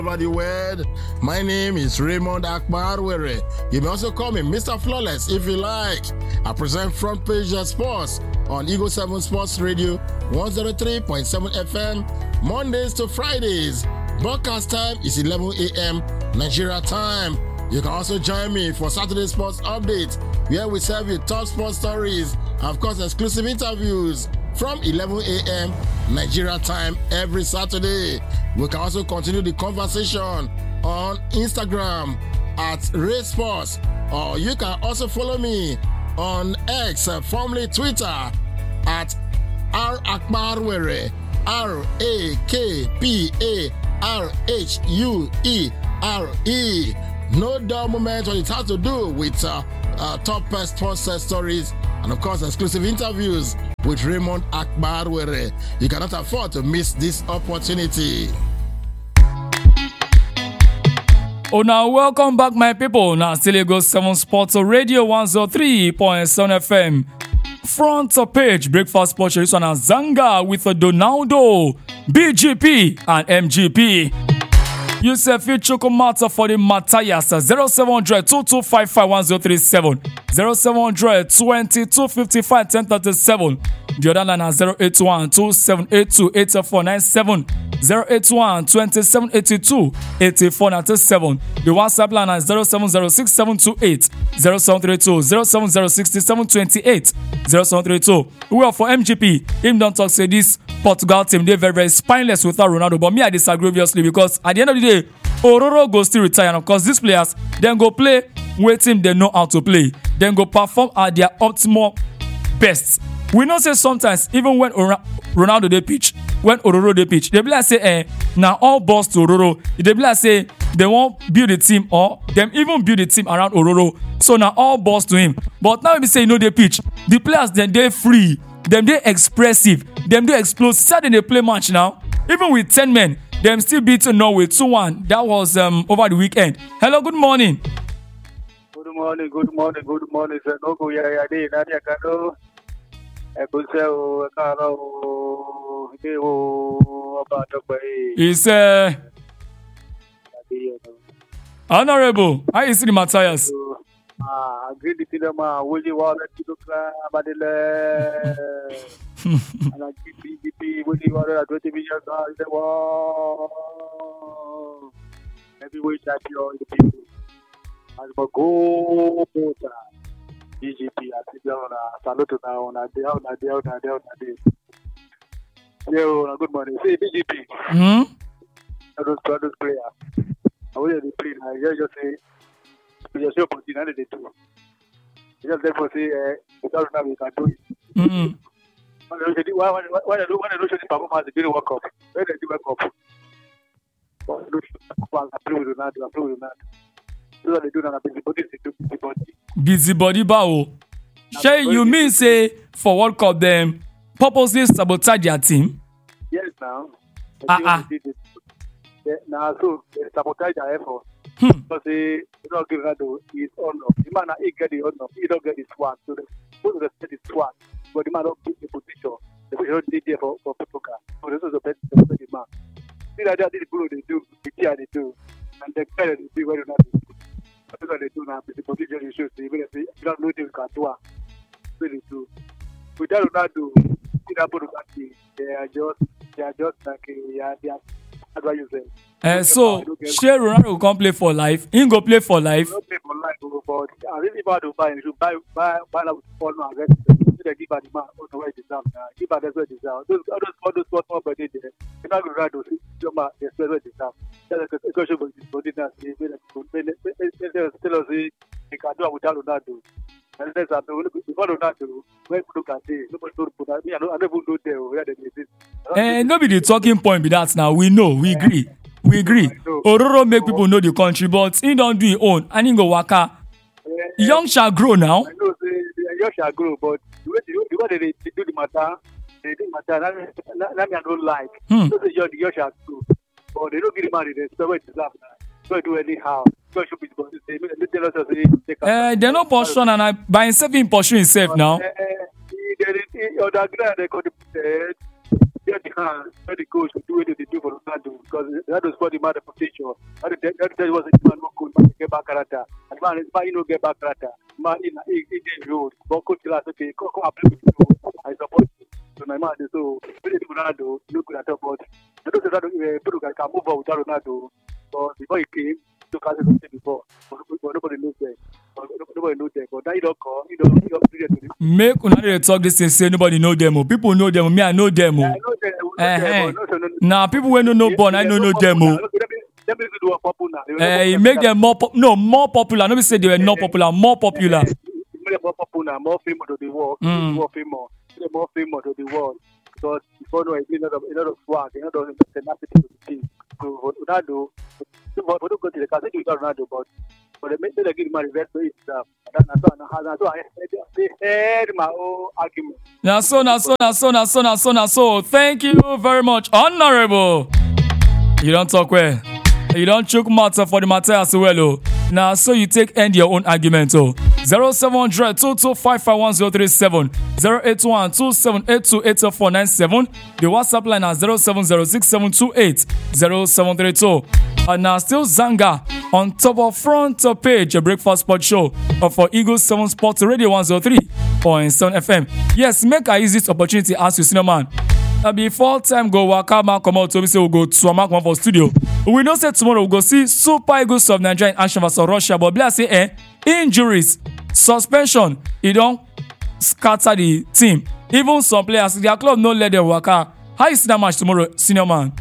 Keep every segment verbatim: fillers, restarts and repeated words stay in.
over the world. My name is Raymond Akbarwere. You may also call me Mister Flawless if you like. I present Front Page Sports on Eagle seven Sports Radio one oh three point seven F M Mondays to Fridays. Broadcast time is eleven a.m. Nigeria time. You can also join me for Saturday Sports Update, where we serve you top sports stories and, of course, exclusive interviews from eleven a.m. Nigeria time every Saturday. We can also continue the conversation on Instagram at Ray Sports, or you can also follow me on X, formerly Twitter, at R Akbarwere, R A K P A R H U E R E. No dull moment when it has to do with uh, uh, top sports stories and, of course, exclusive interviews with Raymond Akbarwere. You cannot afford to miss this opportunity. Oh, now welcome back, my people. Now, still Eagle seven Sports Radio one oh three point seven F M. Front page breakfast sports this one is Zanga with Donaldo, B G P, and M G P. Yusuf Chokomata for the Matthias zero seven zero zero two two five five one zero three seven zero seven zero zero two two five five one zero three seven. The other line is zero eight one two seven eight two eight four nine seven zero eight one two seven eight two eight four nine seven. The WhatsApp line is zero seven zero six seven two eight zero seven three two zero seven zero six seven two eight zero seven three two. Well, for M G P, him don't talk say this Portugal team they very very spineless without Ronaldo, but me I disagree obviously, because at the end of the day Ororo go still retire, and of course these players then go play where team they know how to play, then go perform at their optimal best. We know say sometimes even when Ronaldo they pitch, when Ororo they pitch, they be like say eh now all balls to Ororo. They be like say they won't build the team, or them even build the team around Ororo. So now all balls to him. But now we say you know they pitch, the players then they free, them they expressive, them they explosive. Sad they play match now. Even with ten men, them still beat Norway two one. That was um over the weekend. Hello, good morning. Good morning, good morning, good morning. Sir, no go ya ya de na ya kano. E ko se o ka ro de o ba to pe. It's uh Honorable. How you see the Matthias? Ah, agree the thing ma wo ji wa ti do kra abadele. Ana G P P wo ji wa ra twenty million ka se wa. Heavyweight champion the people. As my go pota. B G P I think on a salute now on a day on a day on a day on a day. Yo, good morning. Say B G P. Hmm. I don't I don't play. I will just play. I just say we just put in another two. Just therefore say eh without now we can do it. Hmm. When I do when I do when I do the performance the World Cup. When I do World Cup. When I do I play with Ronaldo, I play with Ronaldo. So they do now busybody to busybody. Busybody bao. Shay, you mean say for World Cup them purposely sabotage their team? Yes, now. Ah ah. Now so they sabotage their effort. Hmm. Because they you don't give Ronaldo his honor. The man he get the honor, he don't get the swag. So they don't respect the swag, but the man don't get the position. The position they there for for people. So this is the best the man. See that they do they do, the care they do, and the care they do very Ronaldo. That's what they do now. The position you should see. Even if you don't know they can do it, really do. Without Ronaldo, they are just, they are just like, yeah, they are. That's what you say. Uh, so, Shey Ronaldo will come play for life. He go play for life. He go play for life, but I really bad to buy. You should buy, buy, buy that with all my rest. They give her the man all the way deserve. Give her the way deserve. Those, all those, all those, all those, but they did. You know, Ronaldo, your man, they still deserve. That's a question for this body. That's the way they still say they can do it without Ronaldo. And that's a before Ronaldo. When look at it, nobody don't put that. Me, I don't even know there where they exist. Eh, no be the talking point be that now. We know, we agree. We agree. Ororo make people know the country, but he don't do his own. And he go waka. Young shall grow now. I know say young shall grow, but the way the way they, they do the matter, they do the matter. That that me I don't like. Hmm. So the young the young shall grow, but they don't give the money. They still wait to laugh now. So do anyhow. So should be supposed to say. They tell us say. Eh, they no portion and I by himself in pursue himself now. Eh, there is underground they got the They the hands, let the coach to do what they do for Ronaldo because that was what the man the potential. That that that was the man who could man get back character. And man, it's man you know get back character. Man in in in road, but coach class okay, come come play with you. I support you. So my man, so when they do Ronaldo, look at that about. I don't say that Portugal can move on without Ronaldo, but before he came, look at it before. But nobody knows that. Nobody knows them, but now you don't call, you don't, you don't do that. Make una dey talk this thing say nobody know them. Oh. People know them. Me, I know them. Oh. I know them. Uh-huh. Now people wey no know born, I no know them. Oh. Uh, make them more pop- no more popular. Nobody say they were not popular, more popular. Make more popular, more famous to the world, Mm. more famous, more famous to the world. Because before no, it's a lot of a lot of swag, a lot of tenacity to the team. So Ronaldo, but don't go to the castle without Ronaldo, but. But they make the give my revenge to it. That's why I heard my own argument. Now so, now so, now so, now so, now so, now so. Thank you very much, Honorable. You don't talk well. You don't choke matter for the matter as well. Oh. Now so you take end your own argument. Oh. zero seven zero zero two two five five one zero three seven zero eight one two seven eight two eight four nine seven. The WhatsApp line is zero seven zero six seven two eight zero seven three two. And now still Zanga on top of front page a breakfast sport show for Eagle seven Sports Radio one oh three point seven F M. Yes, make I use this opportunity to ask you, senior man. Uh, before time go Wakama come out to me say we we'll go to a mark one for studio. We know say tomorrow we we'll go see Super Eagles of Nigeria in action versus Russia, but bless say eh injuries, suspension, it don't scatter the team. Even some players, their club no let them work out. How you see that match tomorrow, senior man?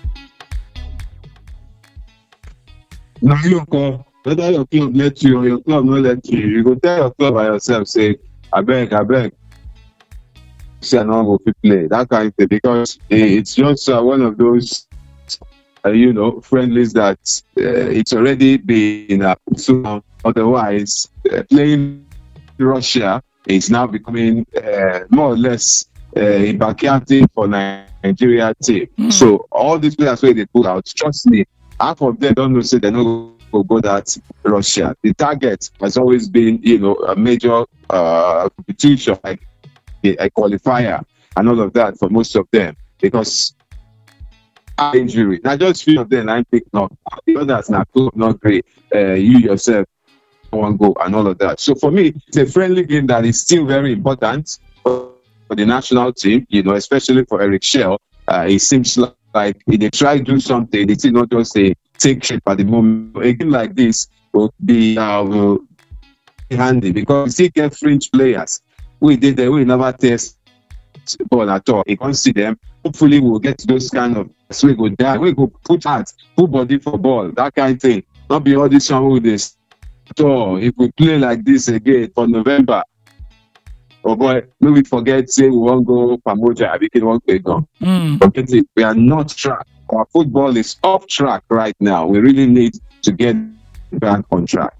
Now you call whether your club let you or your club not let you. You go tell your club by yourself, say, I beg, I beg. Say I don't go to play. That kind of thing because it's just uh, one of those uh, you know, friendlies that uh, it's already been uh, so otherwise uh, playing Russia is now becoming uh, more or less uh, a backyard team for Nigeria team. Mm. So all these players where they pull out, trust me, half of them don't know say they're not going to go that Russia. The target has always been, you know, a major uh, competition like a, a qualifier and all of that for most of them because injury. Now just few of them I'm picking up. The others now not great. Uh, you yourself one go and all of that. So for me, it's a friendly game that is still very important for, for the national team, you know, especially for Eric Shell. Uh, it seems like, like if they try to do something, it's not just a take shape at the moment. A game like this will be, uh, will be handy because we still get fringe players. We did that, we never test ball at all. You can't see them. Hopefully we'll get to those kind of so we go down, we go put heart, put body for ball, that kind of thing. Not be all this one with this. So if we play like this again for November, oh boy, maybe forget say we won't go Pamoja, we can won't play gone. Mm. Forget it. We are not track. Our football is off track right now. We really need to get back on track.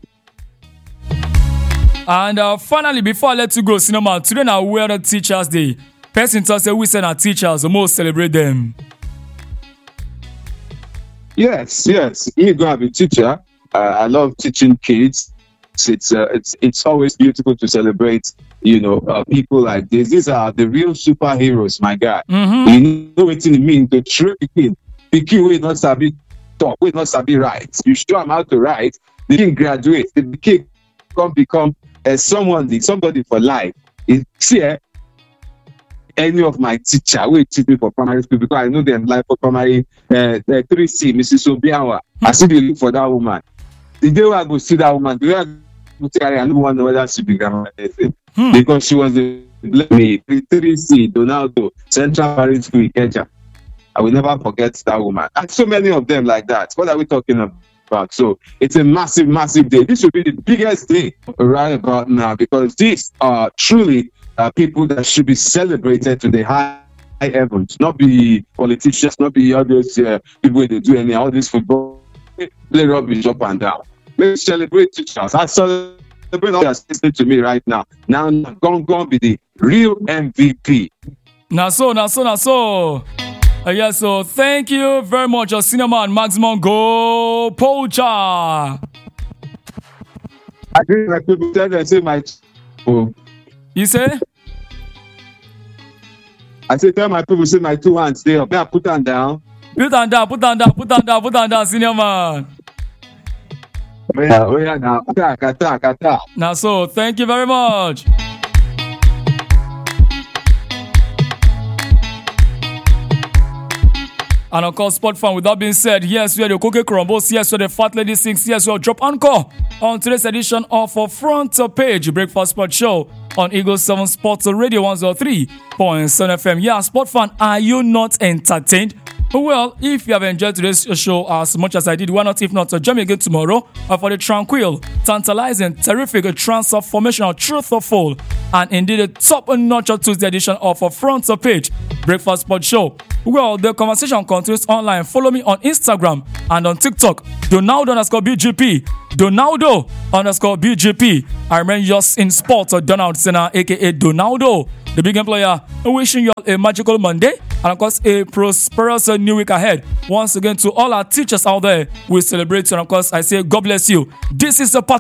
And uh, finally, before I let you go, Cinema, today now we are the Teachers Day. Person to say we send our teachers, we must celebrate them. Yes, yes. Me going to be a teacher. Uh, I love teaching kids. It's uh, it's it's always beautiful to celebrate, you know, uh, people like this. These are the real superheroes, my guy. Mm-hmm. You know what it means to train Pikin. Pikin will not sabi talk, will not sabi write. You show them how to write, they can graduate. The kid can become uh, someone, somebody for life. It's here. Any of my teacher will teach me for primary school because I know them life for primary uh, uh, three C, Missus Obiawa. I still look for that woman. The day I go see that woman, the day I go see her, I don't wonder whether she became hmm. because she was the me three C Donaldo Central Primary School in Kenya. I will never forget that woman. And so many of them like that. What are we talking about? So it's a massive, massive day. This should be the biggest day right about now because these are truly Uh, people that should be celebrated to the high, high heavens, not be politicians, not be all those uh, people that do any all this football play rubbish up and down. Let's celebrate teachers. I celebrate all that's listening to me right now. Now, gonna go be the real M V P. Now so, now so, now so. Uh, yeah, so thank you very much, your senior man, Maximum Go Poacher. I think like people tell them, say my. Oh. You say? I say tell my people say my two hands stay up. Yeah, put them down. Put on down, put on down, put on down, put on down, senior man. Oh yeah, oh yeah now. Attack, attack, attack. Now so, thank you very much. And of course, sport fan, with that being said, yes, we are the Cookie Crumbles, yes, we are the Fat Lady Sings, yes, we are Drop Anchor on today's edition of our Front Page Breakfast Sport Show on Eagle seven Sports Radio one oh three point seven F M. Yeah, sport fan, are you not entertained? Well, if you have enjoyed today's show as much as I did, why not, if not, uh, join me again tomorrow uh, for the tranquil, tantalizing, terrific, uh, transformational, truthful, and indeed a top-notch Tuesday edition of a Front Page Breakfast Sport Show. Well, the conversation continues online. Follow me on Instagram and on TikTok. Donaldo underscore B G P. Donaldo underscore B G P. I remain yours in sports, uh, Donald Senna, aka Donaldo, the big employer. Wishing you all a magical Monday and of course a prosperous uh, new week ahead. Once again, to all our teachers out there, we celebrate you, and of course I say God bless you. This is the part